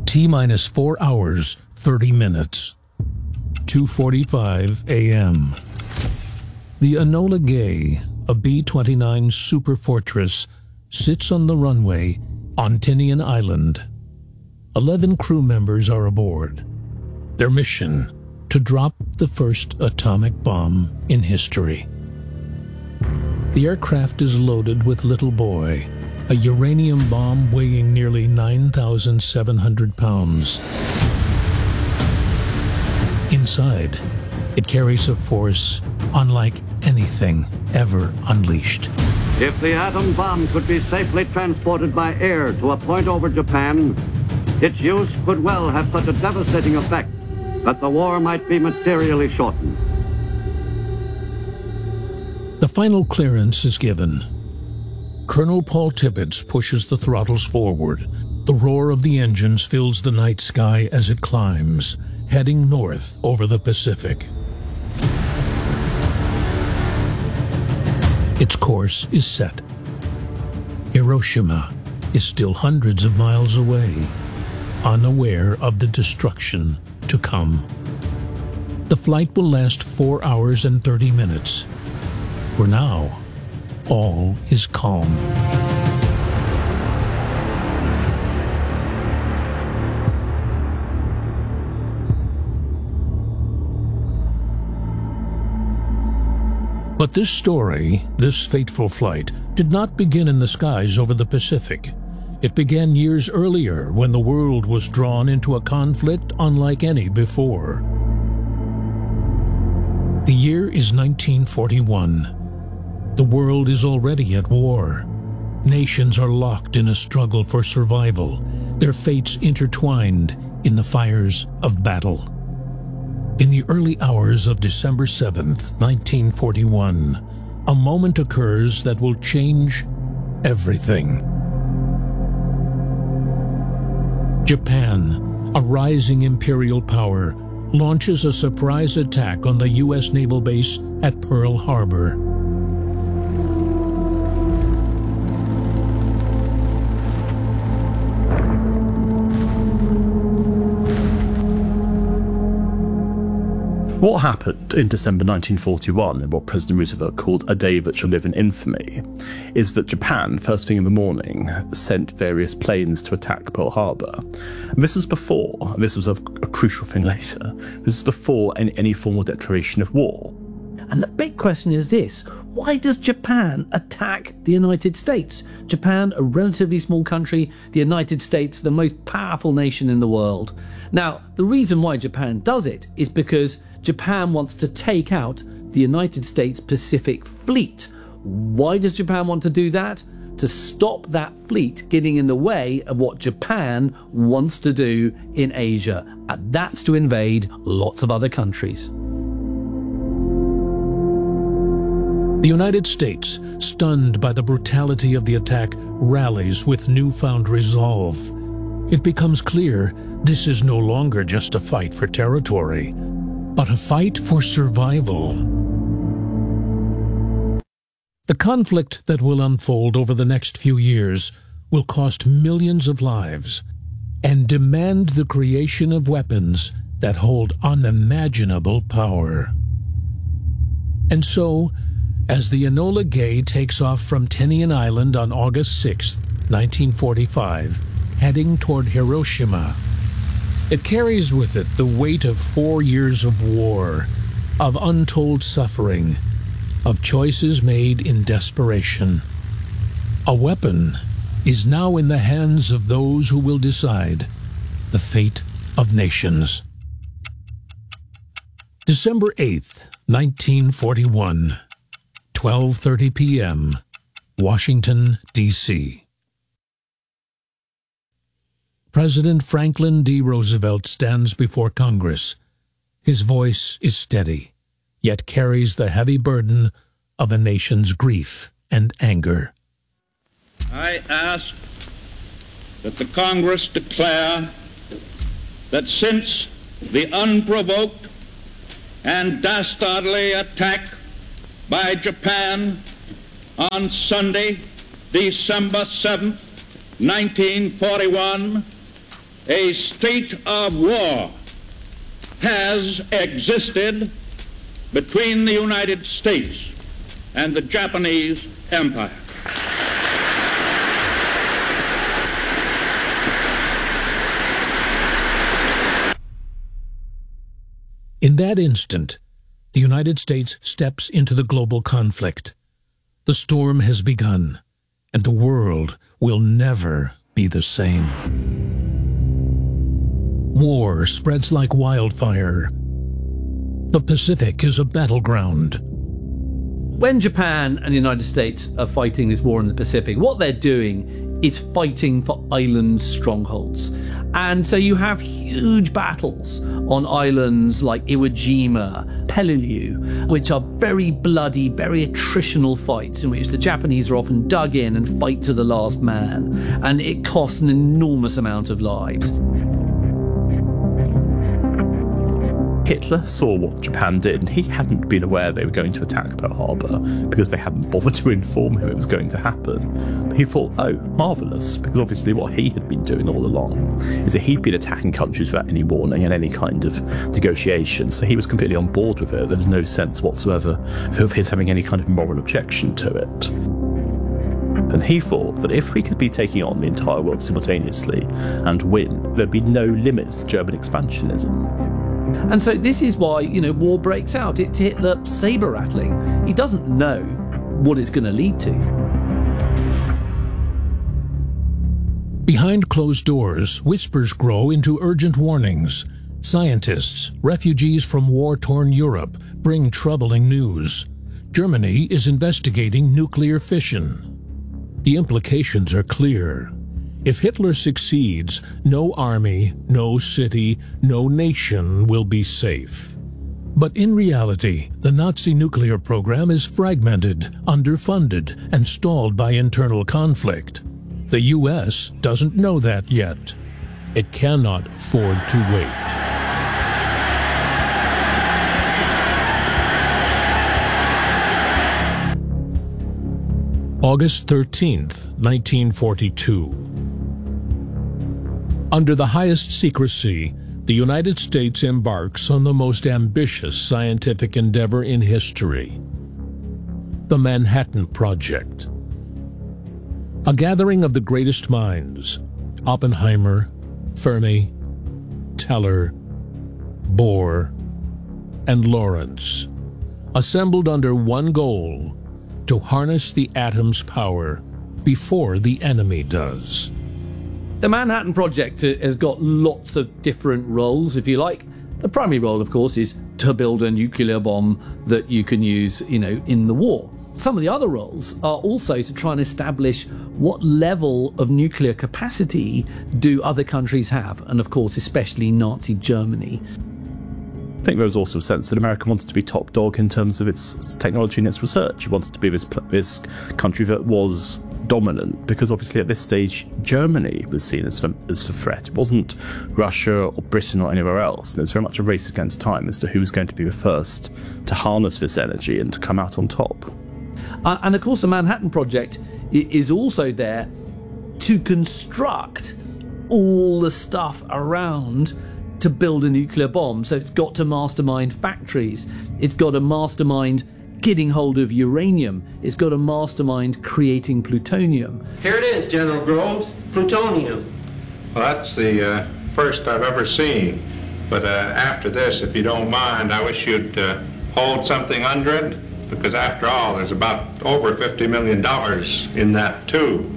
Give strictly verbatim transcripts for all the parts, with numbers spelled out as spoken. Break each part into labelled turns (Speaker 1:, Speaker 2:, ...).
Speaker 1: T-minus four hours, thirty minutes. two forty-five a m The Enola Gay, a B twenty-nine Super Fortress, sits on the runway on Tinian Island. Eleven crew members are aboard. Their mission, to drop the first atomic bomb in history. The aircraft is loaded with Little Boy, a uranium bomb weighing nearly nine thousand seven hundred pounds. Inside, it carries a force unlike anything ever unleashed.
Speaker 2: If the atom bomb could be safely transported by air to a point over Japan, its use could well have such a devastating effect that the war might be materially shortened.
Speaker 1: The final clearance is given. Colonel Paul Tibbets pushes the throttles forward. The roar of the engines fills the night sky as it climbs, heading north over the Pacific. Its course is set. Hiroshima is still hundreds of miles away, unaware of the destruction to come. The flight will last four hours and thirty minutes. For now, all is calm. But this story, this fateful flight, did not begin in the skies over the Pacific. It began years earlier when the world was drawn into a conflict unlike any before. The year is nineteen forty-one. The world is already at war. Nations are locked in a struggle for survival, their fates intertwined in the fires of battle. In the early hours of December seventh, nineteen forty-one, a moment occurs that will change everything. Japan, a rising imperial power, launches a surprise attack on the U S naval base at Pearl Harbor.
Speaker 3: What happened in December nineteen forty-one, in what President Roosevelt called a day that shall live in infamy, is that Japan, first thing in the morning, sent various planes to attack Pearl Harbor. And this was before, and this was a, a crucial thing later, this was before any, any formal declaration of war.
Speaker 4: And the big question is this: why does Japan attack the United States? Japan, a relatively small country, the United States, the most powerful nation in the world. Now, the reason why Japan does it is because Japan wants to take out the United States Pacific Fleet. Why does Japan want to do that? To stop that fleet getting in the way of what Japan wants to do in Asia, and that's to invade lots of other countries.
Speaker 1: The United States, stunned by the brutality of the attack, rallies with newfound resolve. It becomes clear this is no longer just a fight for territory, but a fight for survival. The conflict that will unfold over the next few years will cost millions of lives and demand the creation of weapons that hold unimaginable power. And so, as the Enola Gay takes off from Tinian Island on August sixth, nineteen forty-five, heading toward Hiroshima, it carries with it the weight of four years of war, of untold suffering, of choices made in desperation. A weapon is now in the hands of those who will decide the fate of nations. December eighth, nineteen forty-one, twelve thirty p m, Washington, D C President Franklin D. Roosevelt stands before Congress. His voice is steady, yet carries the heavy burden of a nation's grief and anger.
Speaker 5: I ask that the Congress declare that since the unprovoked and dastardly attack by Japan on Sunday, December seventh, nineteen forty-one, a state of war has existed between the United States and the Japanese Empire.
Speaker 1: In that instant, the United States steps into the global conflict. The storm has begun, and the world will never be the same. War spreads like wildfire. The Pacific is a battleground.
Speaker 4: When Japan and the United States are fighting this war in the Pacific, what they're doing is fighting for island strongholds. And so you have huge battles on islands like Iwo Jima, Peleliu, which are very bloody, very attritional fights in which the Japanese are often dug in and fight to the last man. And it costs an enormous amount of lives.
Speaker 3: Hitler saw what Japan did, and he hadn't been aware they were going to attack Pearl Harbor because they hadn't bothered to inform him it was going to happen. But he thought, oh, marvellous, because obviously what he had been doing all along is that he'd been attacking countries without any warning and any kind of negotiation, so he was completely on board with it. There was no sense whatsoever of his having any kind of moral objection to it. And he thought that if we could be taking on the entire world simultaneously and win, there'd be no limits to German expansionism.
Speaker 4: And so this is why, you know, war breaks out. It's Hitler saber rattling. He doesn't know what it's going to lead to.
Speaker 1: Behind closed doors, whispers grow into urgent warnings. Scientists, refugees from war-torn Europe, bring troubling news. Germany is investigating nuclear fission. The implications are clear. If Hitler succeeds, no army, no city, no nation will be safe. But in reality, the Nazi nuclear program is fragmented, underfunded, and stalled by internal conflict. The U S doesn't know that yet. It cannot afford to wait. August thirteenth, nineteen forty-two. Under the highest secrecy, the United States embarks on the most ambitious scientific endeavor in history, the Manhattan Project. A gathering of the greatest minds, Oppenheimer, Fermi, Teller, Bohr, and Lorentz, assembled under one goal: to harness the atom's power before the enemy does.
Speaker 4: The Manhattan Project has got lots of different roles, if you like. The primary role, of course, is to build a nuclear bomb that you can use, you know, in the war. Some of the other roles are also to try and establish what level of nuclear capacity do other countries have, and of course, especially Nazi Germany.
Speaker 3: I think there was also a sense that America wanted to be top dog in terms of its technology and its research. It wanted to be this, this country that was dominant, because obviously at this stage Germany was seen as, as a threat. It wasn't Russia or Britain or anywhere else, and it's very much a race against time as to who was going to be the first to harness this energy and to come out on top.
Speaker 4: Uh, and of course the Manhattan Project is also there to construct all the stuff around to build a nuclear bomb. So it's got to mastermind factories, it's got to mastermind getting hold of uranium, it's got a mastermind creating plutonium.
Speaker 6: Here it is, General Groves, plutonium.
Speaker 7: Well, that's the uh, first I've ever seen. But uh, after this, if you don't mind, I wish you'd uh, hold something under it, because after all, there's about over fifty million dollars in that too.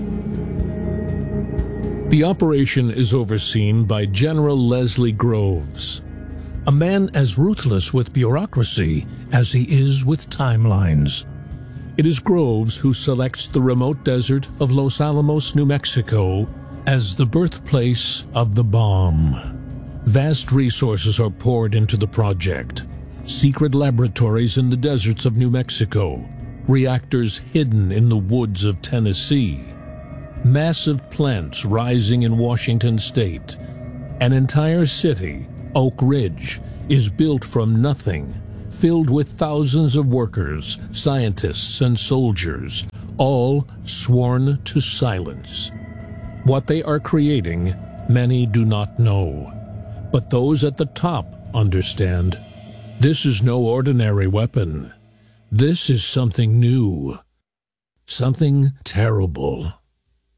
Speaker 1: The operation is overseen by General Leslie Groves, a man as ruthless with bureaucracy as he is with timelines. It is Groves who selects the remote desert of Los Alamos, New Mexico, as the birthplace of the bomb. Vast resources are poured into the project. Secret laboratories in the deserts of New Mexico, reactors hidden in the woods of Tennessee, massive plants rising in Washington state. An entire city, Oak Ridge, is built from nothing, filled with thousands of workers, scientists, and soldiers, all sworn to silence. What they are creating many do not know, but those at the top understand. This is no ordinary weapon. This is something new, something terrible.